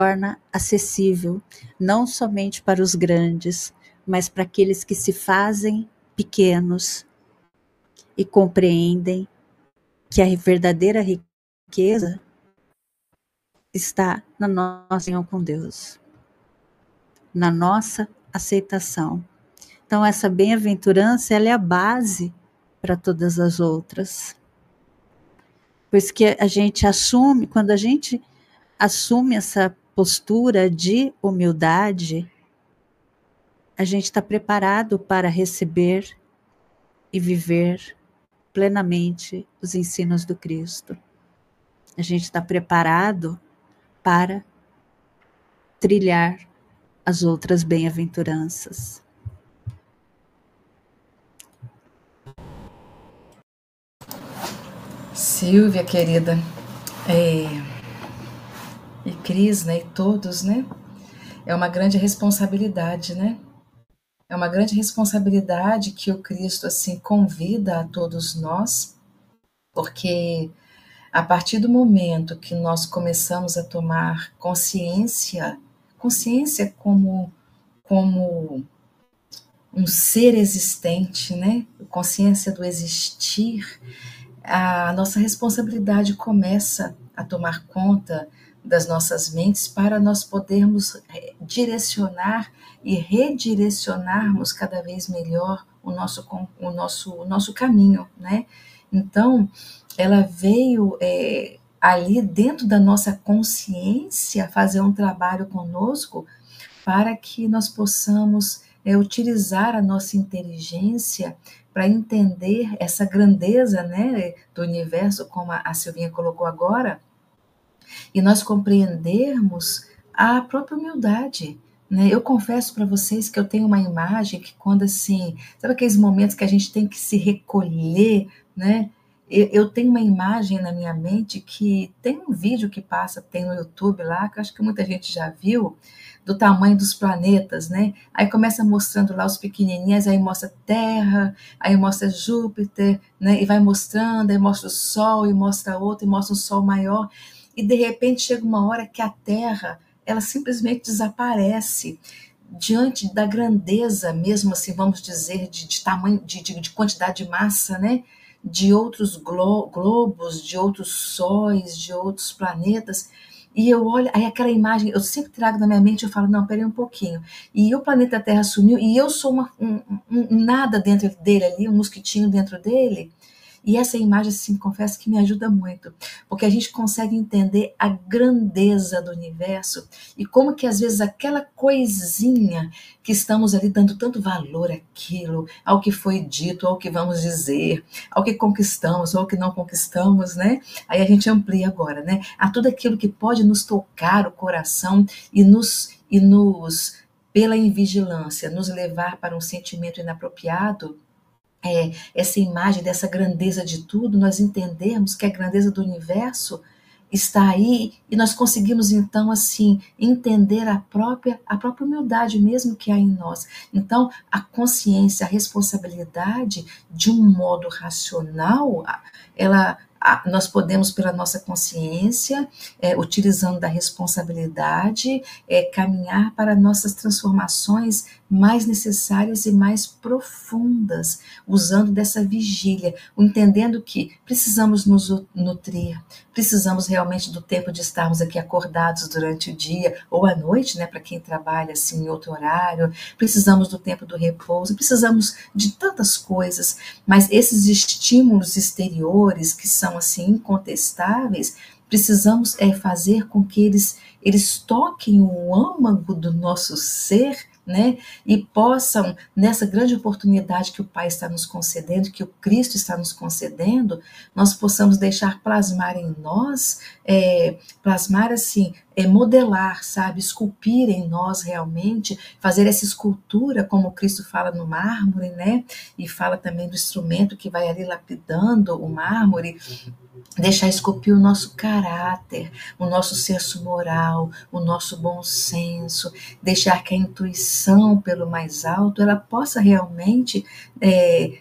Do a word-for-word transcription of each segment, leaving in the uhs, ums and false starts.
torna acessível, não somente para os grandes, mas para aqueles que se fazem pequenos e compreendem que a verdadeira riqueza está na nossa união com Deus, na nossa aceitação. Então, essa bem-aventurança, ela é a base para todas as outras. Pois que a gente assume, quando a gente assume essa postura de humildade, a gente está preparado para receber e viver plenamente os ensinos do Cristo. A gente está preparado para trilhar as outras bem-aventuranças. Silvia, querida, é, e Cris, né, e todos, né, é uma grande responsabilidade, né, é uma grande responsabilidade que o Cristo, assim, convida a todos nós, porque a partir do momento que nós começamos a tomar consciência, consciência como, como um ser existente, né, consciência do existir, a nossa responsabilidade começa a tomar conta das nossas mentes para nós podermos direcionar e redirecionarmos cada vez melhor o nosso, o nosso, o nosso caminho, né? Então, ela veio é, ali dentro da nossa consciência fazer um trabalho conosco para que nós possamos é, utilizar a nossa inteligência para entender essa grandeza, né, do universo, como a Silvinha colocou agora, e nós compreendermos a própria humildade. Né? Eu confesso para vocês que eu tenho uma imagem que quando assim, sabe aqueles momentos que a gente tem que se recolher, né? Eu tenho uma imagem na minha mente que tem um vídeo que passa, tem no YouTube lá, que eu acho que muita gente já viu, do tamanho dos planetas, né? Aí começa mostrando lá os pequenininhos, aí mostra Terra, aí mostra Júpiter, né? E vai mostrando, aí mostra o Sol, e mostra outro, e mostra um Sol maior, e de repente chega uma hora que a Terra, ela simplesmente desaparece diante da grandeza, mesmo assim, vamos dizer, de, de tamanho, de, de, de quantidade de massa, né? De outros glo globos, de outros sóis, de outros planetas, e eu olho, aí aquela imagem, eu sempre trago na minha mente, eu falo, não, peraí um pouquinho, e o planeta Terra sumiu, e eu sou uma, um, um, nada dentro dele ali, um mosquitinho dentro dele, e essa imagem, assim, confesso que me ajuda muito, porque a gente consegue entender a grandeza do universo e como que às vezes aquela coisinha que estamos ali dando tanto valor àquilo, ao que foi dito, ao que vamos dizer, ao que conquistamos, ou ao que não conquistamos, né? Aí a gente amplia agora, né? A tudo aquilo que pode nos tocar o coração e nos, e nos pela invigilância, nos levar para um sentimento inapropriado. É, essa imagem dessa grandeza de tudo, nós entendermos que a grandeza do universo está aí e nós conseguimos então assim entender a própria a própria humildade mesmo que há em nós. Então a consciência, a responsabilidade de um modo racional, ela nós podemos pela nossa consciência, é, utilizando da responsabilidade, é, caminhar para nossas transformações mais necessárias e mais profundas, usando dessa vigília, entendendo que precisamos nos nutrir, precisamos realmente do tempo de estarmos aqui acordados durante o dia ou à noite, né, para quem trabalha assim em outro horário, precisamos do tempo do repouso, precisamos de tantas coisas, mas esses estímulos exteriores que são assim incontestáveis, precisamos é, fazer com que eles, eles toquem o âmago do nosso ser, né? E possam, nessa grande oportunidade que o Pai está nos concedendo, que o Cristo está nos concedendo, nós possamos deixar plasmar em nós, é, plasmar assim, é, modelar, sabe, esculpir em nós realmente, fazer essa escultura, como Cristo fala no mármore, né? E fala também do instrumento que vai ali lapidando o mármore, deixar esculpir o nosso caráter, o nosso senso moral, o nosso bom senso, deixar que a intuição pelo mais alto ela possa realmente é,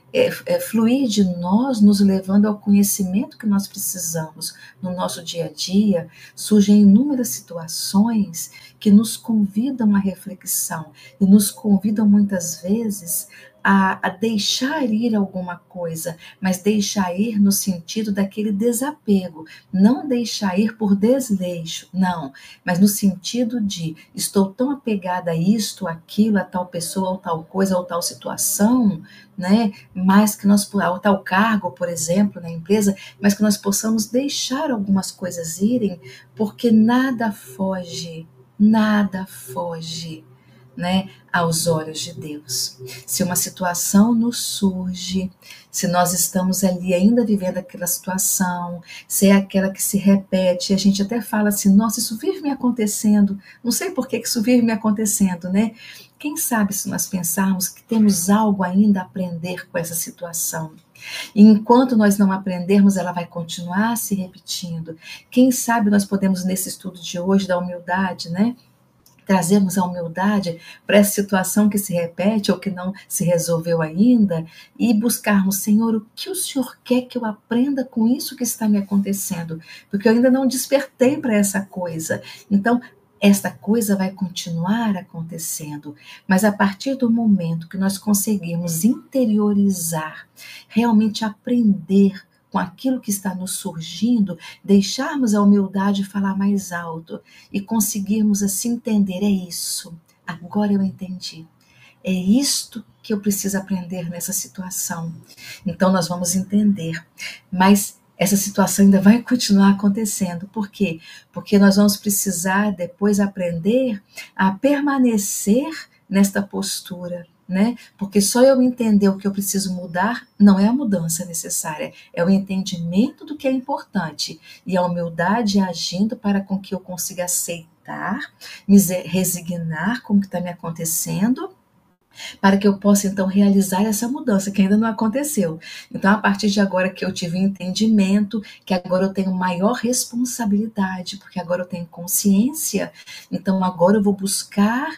é, é, fluir de nós, nos levando ao conhecimento que nós precisamos no nosso dia a dia, surgem inúmeras situações que nos convidam à reflexão e nos convidam muitas vezes a, a deixar ir alguma coisa, mas deixar ir no sentido daquele desapego, não deixar ir por desleixo, não, mas no sentido de estou tão apegada a isto, aquilo, a tal pessoa, ou tal coisa, ou tal situação, né, mas que nós, ao tal cargo, por exemplo, na empresa, mas que nós possamos deixar algumas coisas irem, porque nada foge, nada foge, né, aos olhos de Deus. Se uma situação nos surge, se nós estamos ali ainda vivendo aquela situação, se é aquela que se repete, a gente até fala assim, nossa, isso vive me acontecendo, não sei por que isso vive me acontecendo, né? Quem sabe se nós pensarmos que temos algo ainda a aprender com essa situação. E enquanto nós não aprendermos, ela vai continuar se repetindo. Quem sabe nós podemos, nesse estudo de hoje da humildade, né, trazermos a humildade para essa situação que se repete ou que não se resolveu ainda e buscarmos, Senhor, o que o Senhor quer que eu aprenda com isso que está me acontecendo? Porque eu ainda não despertei para essa coisa. Então, esta coisa vai continuar acontecendo, mas a partir do momento que nós conseguirmos interiorizar, realmente aprender com aquilo que está nos surgindo, deixarmos a humildade falar mais alto e conseguirmos assim entender, é isso, agora eu entendi, é isto que eu preciso aprender nessa situação. Então nós vamos entender, mas essa situação ainda vai continuar acontecendo. Por quê? Porque nós vamos precisar depois aprender a permanecer nesta postura, né? Porque só eu entender o que eu preciso mudar não é a mudança necessária, é o entendimento do que é importante e a humildade agindo para com que eu consiga aceitar, me resignar com o que está me acontecendo, para que eu possa então realizar essa mudança que ainda não aconteceu. Então, a partir de agora que eu tive um entendimento, que agora eu tenho maior responsabilidade, porque agora eu tenho consciência, então agora eu vou buscar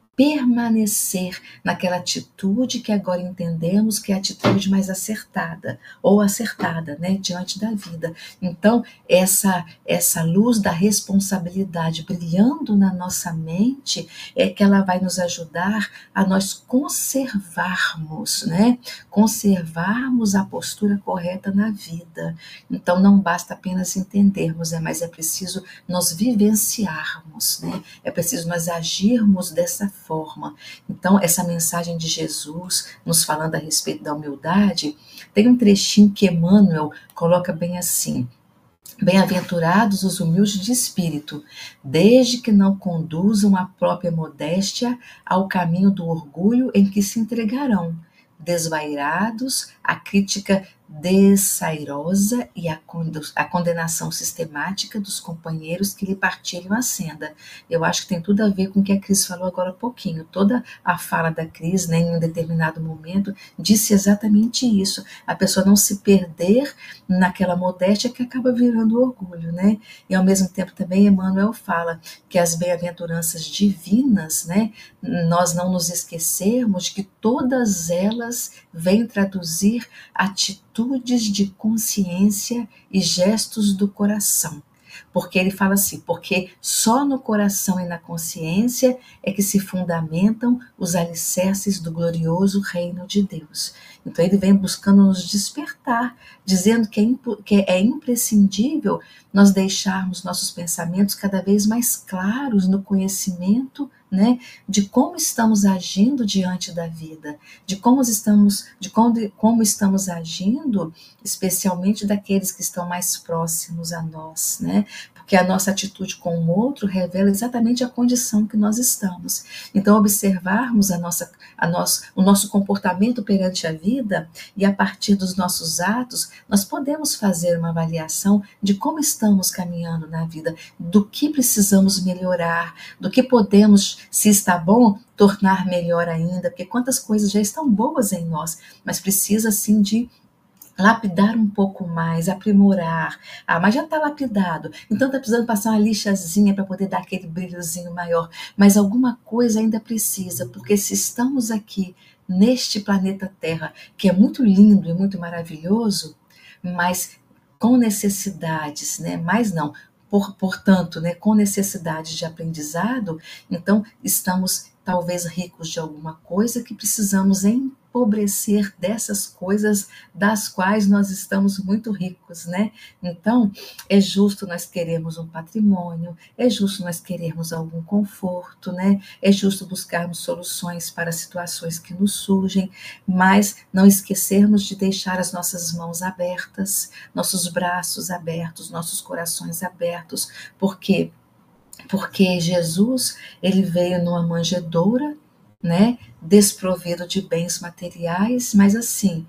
permanecer naquela atitude que agora entendemos que é a atitude mais acertada, ou acertada, né, diante da vida. Então, essa, essa luz da responsabilidade brilhando na nossa mente é que ela vai nos ajudar a nós conservarmos, né, conservarmos a postura correta na vida. Então, não basta apenas entendermos, é, mas é preciso nós vivenciarmos, né, é preciso nós agirmos dessa forma. Forma. Então, essa mensagem de Jesus, nos falando a respeito da humildade, tem um trechinho que Emmanuel coloca bem assim: bem-aventurados os humildes de espírito, desde que não conduzam a própria modéstia ao caminho do orgulho em que se entregarão, desvairados à crítica desairosa e a condenação sistemática dos companheiros que lhe partilham a senda. Eu acho que tem tudo a ver com o que a Cris falou agora há pouquinho. Toda a fala da Cris, né, em um determinado momento, disse exatamente isso. A pessoa não se perder naquela modéstia que acaba virando orgulho, né? E ao mesmo tempo também Emmanuel fala que as bem-aventuranças divinas, né, nós não nos esquecermos que todas elas vêm traduzir atitudes de consciência e gestos do coração. Porque ele fala assim, porque só no coração e na consciência é que se fundamentam os alicerces do glorioso reino de Deus. Então ele vem buscando nos despertar, dizendo que é, que é imprescindível nós deixarmos nossos pensamentos cada vez mais claros no conhecimento, né, de como estamos agindo diante da vida, de como estamos, de como, como estamos agindo, especialmente daqueles que estão mais próximos a nós, né? Porque a nossa atitude com o outro revela exatamente a condição que nós estamos. Então, observarmos a nossa, a nosso, o nosso comportamento perante a vida e a partir dos nossos atos, nós podemos fazer uma avaliação de como estamos caminhando na vida, do que precisamos melhorar, do que podemos, se está bom, tornar melhor ainda, porque quantas coisas já estão boas em nós, mas precisa sim de lapidar um pouco mais, aprimorar. Ah, mas já está lapidado, então está precisando passar uma lixazinha para poder dar aquele brilhozinho maior. Mas alguma coisa ainda precisa, porque se estamos aqui neste planeta Terra, que é muito lindo e muito maravilhoso, mas com necessidades, né? Mas não, por, portanto, né, com necessidades de aprendizado, então estamos talvez ricos de alguma coisa que precisamos empobrecer dessas coisas das quais nós estamos muito ricos, né? Então, é justo nós queremos um patrimônio, é justo nós queremos algum conforto, né? É justo buscarmos soluções para situações que nos surgem, mas não esquecermos de deixar as nossas mãos abertas, nossos braços abertos, nossos corações abertos, porque porque Jesus, ele veio numa manjedoura, né, desprovido de bens materiais, mas assim,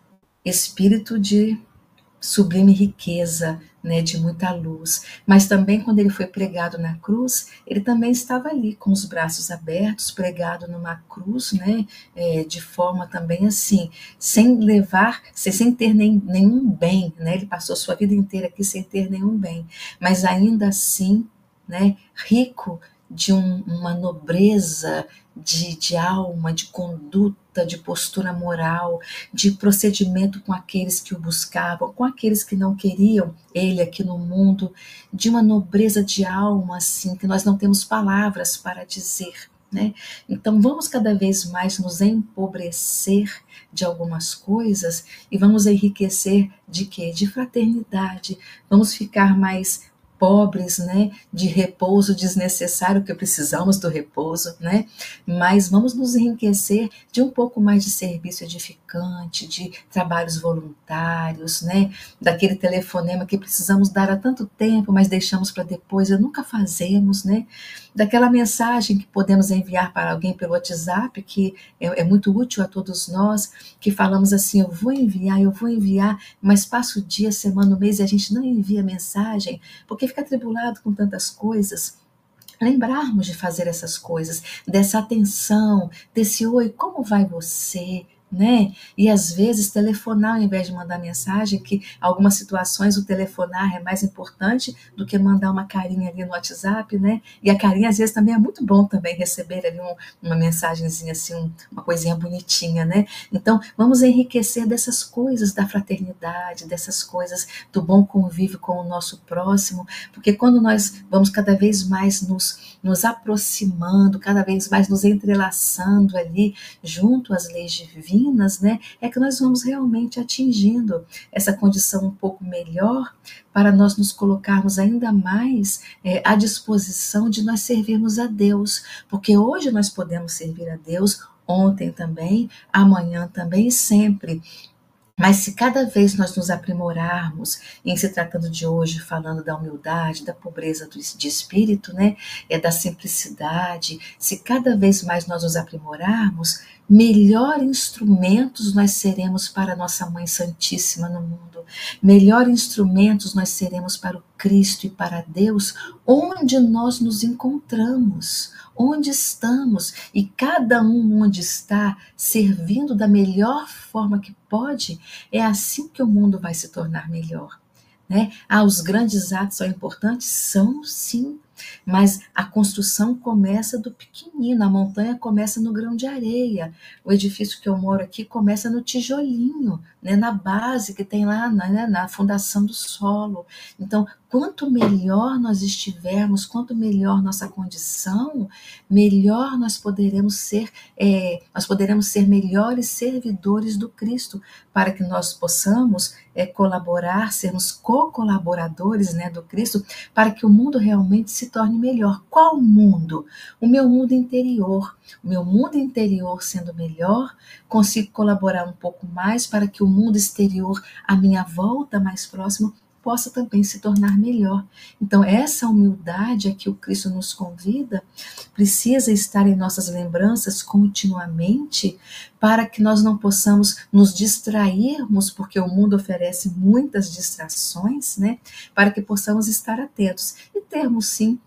espírito de sublime riqueza, né, de muita luz. Mas também quando ele foi pregado na cruz, ele também estava ali com os braços abertos, pregado numa cruz, né, é, de forma também assim, sem levar, sem ter nem, nenhum bem, né, ele passou sua vida inteira aqui sem ter nenhum bem, mas ainda assim, né, rico de um, uma nobreza de, de alma, de conduta, de postura moral, de procedimento com aqueles que o buscavam, com aqueles que não queriam ele aqui no mundo, de uma nobreza de alma, assim, que nós não temos palavras para dizer, né? Então vamos cada vez mais nos empobrecer de algumas coisas e vamos enriquecer de quê? De fraternidade, vamos ficar mais pobres, né, de repouso desnecessário, que precisamos do repouso, né, mas vamos nos enriquecer de um pouco mais de serviço edificante, de trabalhos voluntários, né, daquele telefonema que precisamos dar há tanto tempo, mas deixamos para depois, e nunca fazemos, né, daquela mensagem que podemos enviar para alguém pelo WhatsApp, que é, é muito útil a todos nós, que falamos assim, eu vou enviar, eu vou enviar, mas passa o dia, semana, o mês, e a gente não envia mensagem, porque fica atribulado com tantas coisas. Lembrarmos de fazer essas coisas, dessa atenção, desse oi, como vai você? Né? E às vezes telefonar ao invés de mandar mensagem, que algumas situações o telefonar é mais importante do que mandar uma carinha ali no WhatsApp, né? E a carinha às vezes também é muito bom também receber ali um, uma mensagenzinha assim, um, uma coisinha bonitinha, né? Então vamos enriquecer dessas coisas da fraternidade, dessas coisas do bom convívio com o nosso próximo, porque quando nós vamos cada vez mais nos, nos aproximando, cada vez mais nos entrelaçando ali junto às leis divinas, né, é que nós vamos realmente atingindo essa condição um pouco melhor para nós nos colocarmos ainda mais é, à disposição de nós servirmos a Deus, porque hoje nós podemos servir a Deus, ontem também, amanhã também e sempre. Mas se cada vez nós nos aprimorarmos, em se tratando de hoje, falando da humildade, da pobreza de espírito, né, é da simplicidade, se cada vez mais nós nos aprimorarmos, melhor instrumentos nós seremos para a nossa Mãe Santíssima no mundo, melhor instrumentos nós seremos para o Cristo e para Deus, onde nós nos encontramos, onde estamos, e cada um onde está, servindo da melhor forma que pode, é assim que o mundo vai se tornar melhor. Né? Ah, os grandes atos são importantes? São, sim, mas a construção começa do pequenino, a montanha começa no grão de areia, o edifício que eu moro aqui começa no tijolinho, né, na base que tem lá, né, na fundação do solo. Então, quanto melhor nós estivermos, quanto melhor nossa condição, melhor nós poderemos ser, é, nós poderemos ser melhores servidores do Cristo, para que nós possamos é, colaborar, sermos co-colaboradores, né, do Cristo, para que o mundo realmente se torne melhor. Qual mundo? O meu mundo interior. O meu mundo interior sendo melhor, consigo colaborar um pouco mais para que o mundo exterior, à minha volta mais próximo, possa também se tornar melhor. Então, essa humildade a que o Cristo nos convida precisa estar em nossas lembranças continuamente, para que nós não possamos nos distrairmos, porque o mundo oferece muitas distrações, né? Para que possamos estar atentos e termos, sim,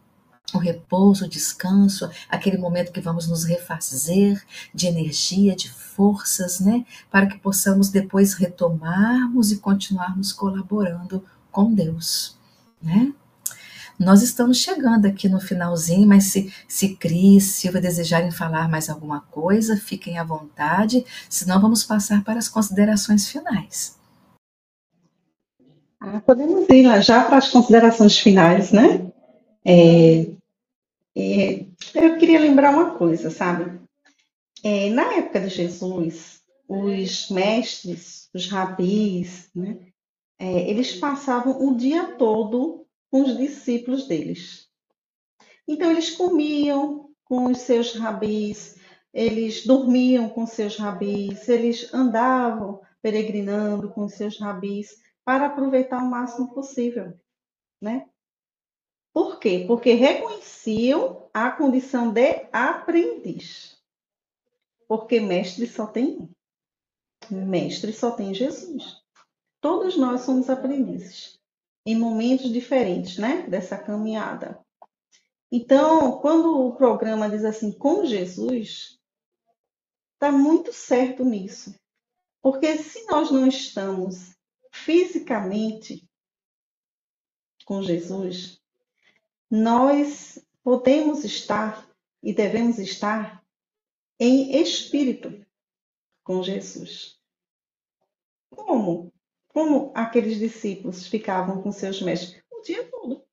o repouso, o descanso, aquele momento que vamos nos refazer de energia, de forças, né? Para que possamos depois retomarmos e continuarmos colaborando com Deus, né? Nós estamos chegando aqui no finalzinho, mas se, se Cris, Silvia desejarem falar mais alguma coisa, fiquem à vontade, senão vamos passar para as considerações finais. Ah, podemos ir lá já para as considerações finais, né? É, é, eu queria lembrar uma coisa, sabe? É, na época de Jesus, os mestres, os rabis, né? É, eles passavam o dia todo com os discípulos deles. Então, eles comiam com os seus rabis, eles dormiam com seus rabis, eles andavam peregrinando com os seus rabis para aproveitar o máximo possível, né? Por quê? Porque reconheciam a condição de aprendiz. Porque mestre só tem um. Mestre só tem Jesus. Todos nós somos aprendizes, em momentos diferentes, né? Dessa caminhada. Então, quando o programa diz assim, com Jesus, está muito certo nisso. Porque se nós não estamos fisicamente com Jesus, nós podemos estar e devemos estar em espírito com Jesus. Como? Como aqueles discípulos ficavam com seus mestres? O dia todo.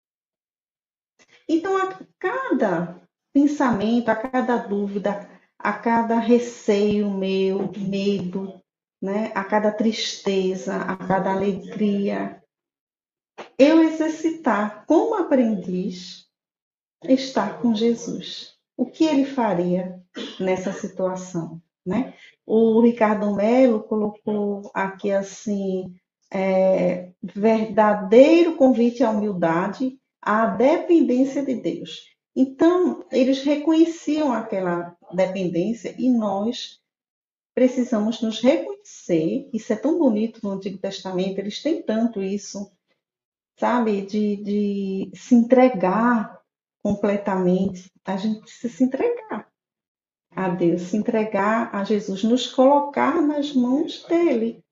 Então, a cada pensamento, a cada dúvida, a cada receio meu, medo, né? A cada tristeza, a cada alegria, eu exercitar como aprendiz estar com Jesus. O que ele faria nessa situação, né? O Ricardo Melo colocou aqui assim, é, verdadeiro convite à humildade, à dependência de Deus. Então, eles reconheciam aquela dependência e nós precisamos nos reconhecer. Isso é tão bonito no Antigo Testamento, eles têm tanto isso, sabe, de, de se entregar completamente. A gente precisa se entregar a Deus, se entregar a Jesus, nos colocar nas mãos dele,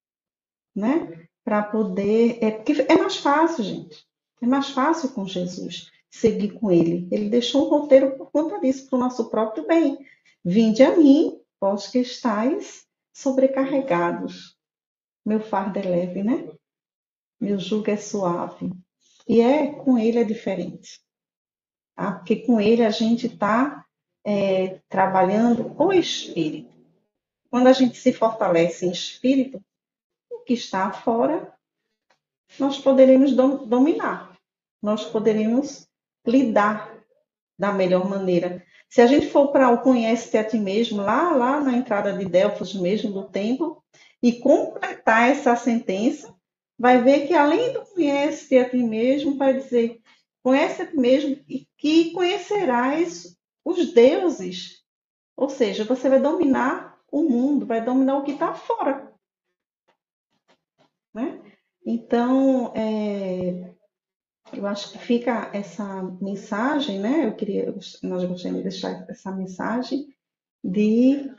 né? Para poder. É, porque é mais fácil, gente. É mais fácil com Jesus seguir com ele. Ele deixou um roteiro por conta disso, para o nosso próprio bem. Vinde a mim, vós que estáis sobrecarregados. Meu fardo é leve, né? Meu jugo é suave. E é, com ele é diferente. Tá? Porque com ele a gente está é, trabalhando o espírito. Quando a gente se fortalece em espírito, o que está fora, nós poderemos dom, dominar. Nós poderemos lidar da melhor maneira. Se a gente for para o conhece-te a ti mesmo, lá, lá na entrada de Delfos mesmo, do templo, e completar essa sentença, vai ver que além do conhece-te a ti mesmo, vai dizer, conhece a ti mesmo e que conhecerás os deuses. Ou seja, você vai dominar o mundo, vai dominar o que está fora. Né? Então, é, eu acho que fica essa mensagem, né? Eu queria, nós gostaríamos de deixar essa mensagem de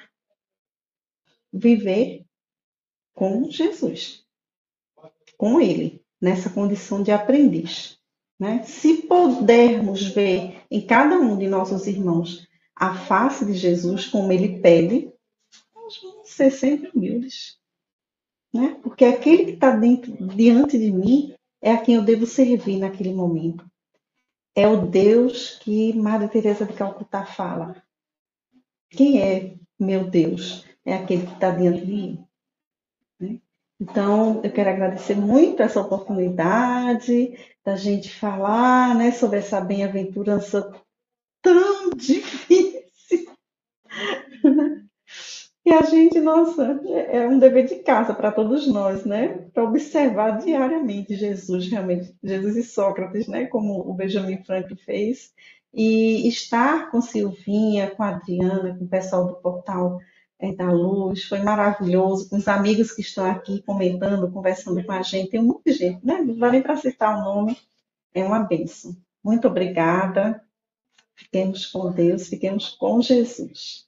viver com Jesus, com Ele, nessa condição de aprendiz. Né? Se pudermos ver em cada um de nossos irmãos a face de Jesus, como Ele pede, nós vamos ser sempre humildes. Né? Porque aquele que está diante de mim é a quem eu devo servir naquele momento. É o Deus que Madre Teresa de Calcutá fala. Quem é meu Deus? É aquele que está diante de mim. Né? Então, eu quero agradecer muito essa oportunidade da gente falar, né, sobre essa bem-aventurança tão difícil. E a gente, nossa, é um dever de casa para todos nós, né? Para observar diariamente Jesus, realmente, Jesus e Sócrates, né? Como o Benjamin Franklin fez. E estar com Silvinha, com a Adriana, com o pessoal do Portal é, da Luz, foi maravilhoso, com os amigos que estão aqui comentando, conversando com a gente. Tem muita gente, né? Não vale nem para citar o nome, é uma bênção. Muito obrigada. Fiquemos com Deus, fiquemos com Jesus.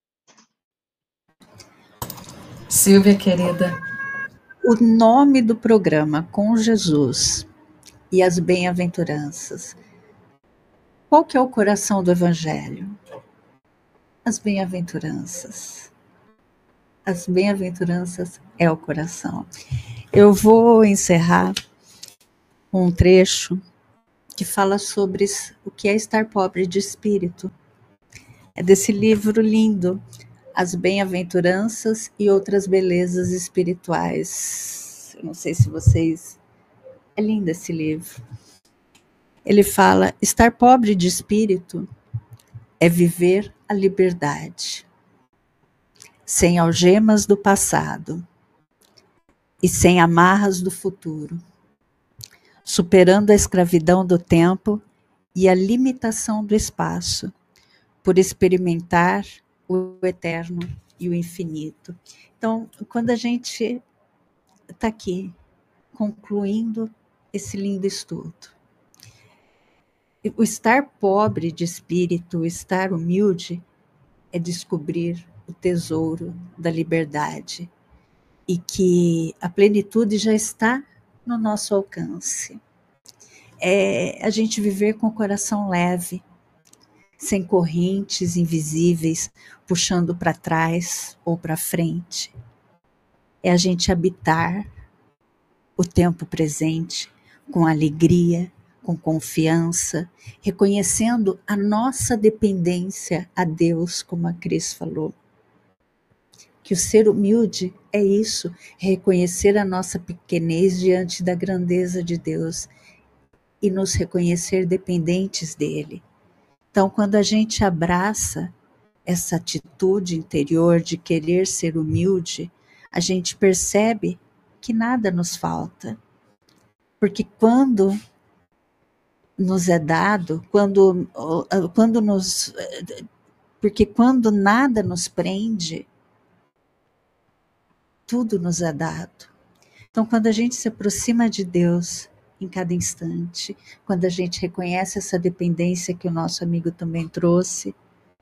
Silvia, querida. O nome do programa, Com Jesus e as Bem-aventuranças. Qual que é o coração do Evangelho? As bem-aventuranças. As bem-aventuranças é o coração. Eu vou encerrar um trecho que fala sobre o que é estar pobre de espírito. É desse livro lindo, As Bem-aventuranças e Outras Belezas Espirituais. Eu não sei se vocês... É lindo esse livro. Ele fala, estar pobre de espírito é viver a liberdade, sem algemas do passado e sem amarras do futuro, superando a escravidão do tempo e a limitação do espaço, por experimentar o eterno e o infinito. Então, quando a gente está aqui, concluindo esse lindo estudo, o estar pobre de espírito, o estar humilde, é descobrir o tesouro da liberdade e que a plenitude já está no nosso alcance. É a gente viver com o coração leve, sem correntes invisíveis puxando para trás ou para frente. É a gente habitar o tempo presente com alegria, com confiança, reconhecendo a nossa dependência a Deus, como a Cris falou. Que o ser humilde é isso, reconhecer a nossa pequenez diante da grandeza de Deus e nos reconhecer dependentes dele. Então, quando a gente abraça essa atitude interior de querer ser humilde, a gente percebe que nada nos falta. Porque quando nos é dado, quando, quando nos, porque quando nada nos prende, tudo nos é dado. Então, quando a gente se aproxima de Deus em cada instante, quando a gente reconhece essa dependência que o nosso amigo também trouxe,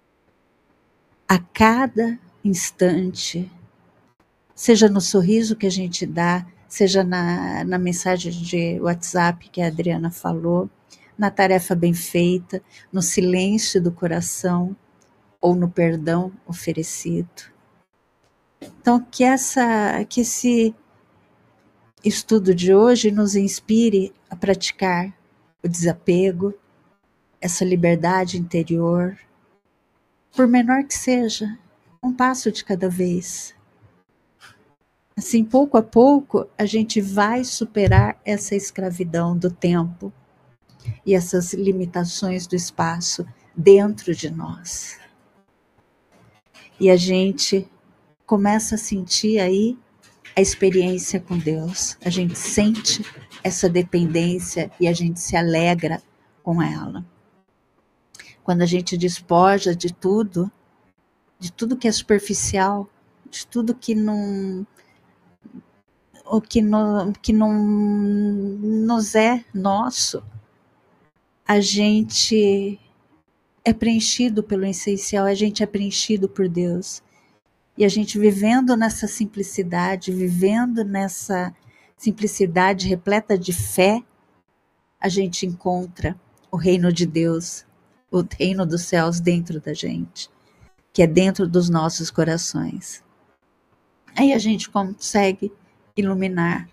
a cada instante, seja no sorriso que a gente dá, seja na, na mensagem de WhatsApp que a Adriana falou, na tarefa bem feita, no silêncio do coração ou no perdão oferecido. Então, que, essa, que esse estudo de hoje nos inspire a praticar o desapego, essa liberdade interior, por menor que seja, um passo de cada vez. Assim, pouco a pouco, a gente vai superar essa escravidão do tempo e essas limitações do espaço dentro de nós. E a gente começa a sentir aí a experiência com Deus. A gente sente essa dependência e a gente se alegra com ela. Quando a gente despoja de tudo, de tudo que é superficial, de tudo que não, o que não, que não nos é nosso, a gente é preenchido pelo essencial, a gente é preenchido por Deus. E a gente vivendo nessa simplicidade, vivendo nessa simplicidade repleta de fé, a gente encontra o reino de Deus, o reino dos céus dentro da gente, que é dentro dos nossos corações. Aí a gente consegue iluminar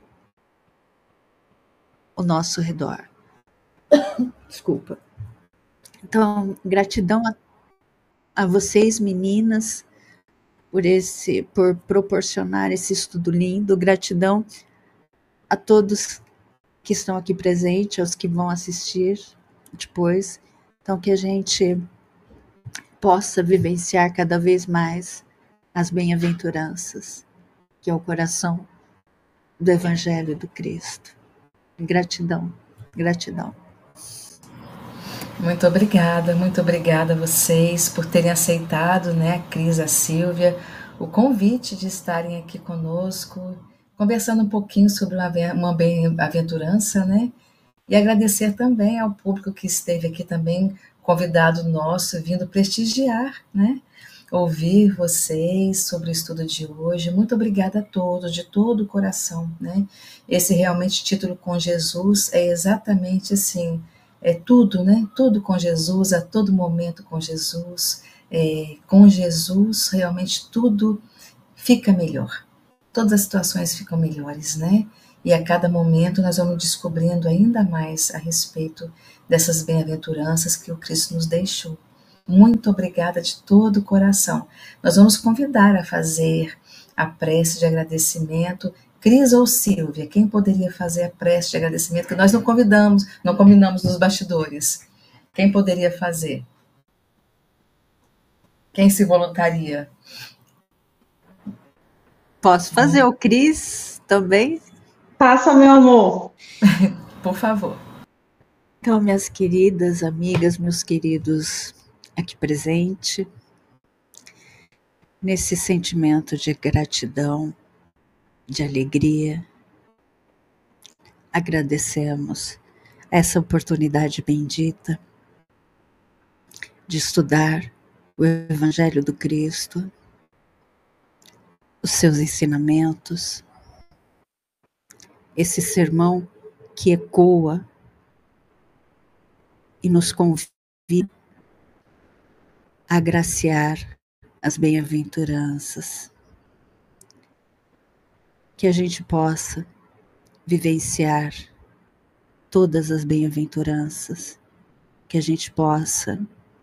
o nosso redor. Desculpa. Então, gratidão a, a vocês, meninas, por, esse, por proporcionar esse estudo lindo. Gratidão a todos que estão aqui presentes, aos que vão assistir depois. Então, que a gente possa vivenciar cada vez mais as bem-aventuranças, que é o coração do Evangelho do Cristo. Gratidão, gratidão. Muito obrigada, muito obrigada a vocês por terem aceitado, né, a Cris, a Silvia, o convite de estarem aqui conosco, conversando um pouquinho sobre uma, uma bem-aventurança, né, E agradecer também ao público que esteve aqui também, convidado nosso, vindo prestigiar, né? Ouvir vocês sobre o estudo de hoje. Muito obrigada a todos, de todo o coração, né? Esse realmente título com Jesus é exatamente assim, é tudo, né? Tudo com Jesus, a todo momento com Jesus. É, com Jesus, realmente tudo fica melhor. Todas as situações ficam melhores, né? E a cada momento nós vamos descobrindo ainda mais a respeito dessas bem-aventuranças que o Cristo nos deixou. Muito obrigada de todo o coração. Nós vamos convidar a fazer a prece de agradecimento. Cris ou Silvia, quem poderia fazer a prece de agradecimento? Que nós não convidamos, não combinamos nos bastidores. Quem poderia fazer? Quem se voluntaria? Posso fazer o Cris também? Faça, meu amor. Por favor. Então, minhas queridas amigas, meus queridos aqui presentes, nesse sentimento de gratidão, de alegria, agradecemos essa oportunidade bendita de estudar o Evangelho do Cristo, os seus ensinamentos, esse sermão que ecoa e nos convida a agraciar as bem-aventuranças, que a gente possa vivenciar todas as bem-aventuranças, que a gente possa,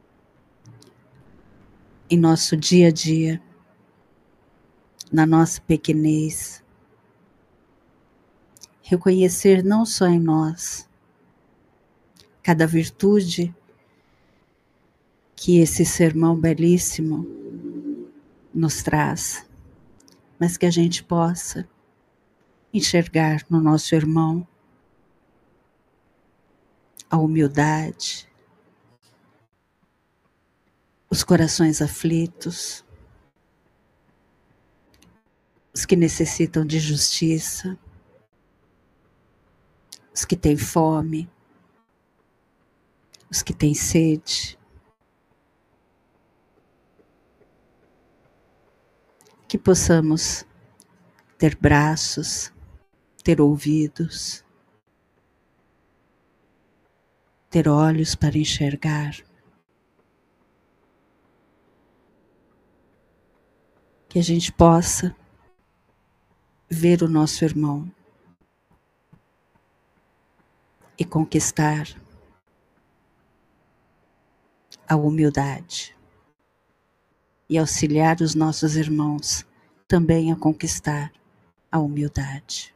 em nosso dia a dia, na nossa pequenez, reconhecer não só em nós cada virtude que esse sermão belíssimo nos traz, mas que a gente possa enxergar no nosso irmão a humildade, os corações aflitos, os que necessitam de justiça, os que têm fome, os que têm sede. Que possamos ter braços, ter ouvidos, ter olhos para enxergar. Que a gente possa ver o nosso irmão e conquistar a humildade e auxiliar os nossos irmãos também a conquistar a humildade.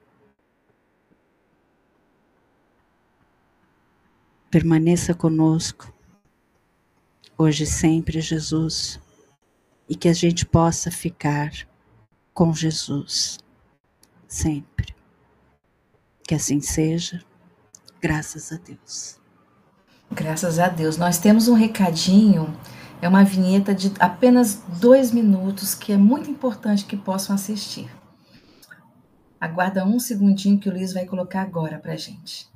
Permaneça conosco, hoje e sempre, Jesus, e que a gente possa ficar com Jesus, sempre. Que assim seja, graças a Deus. Graças a Deus. Nós temos um recadinho, é uma vinheta de apenas dois minutos, que é muito importante que possam assistir. Aguarda um segundinho que o Luiz vai colocar agora pra gente.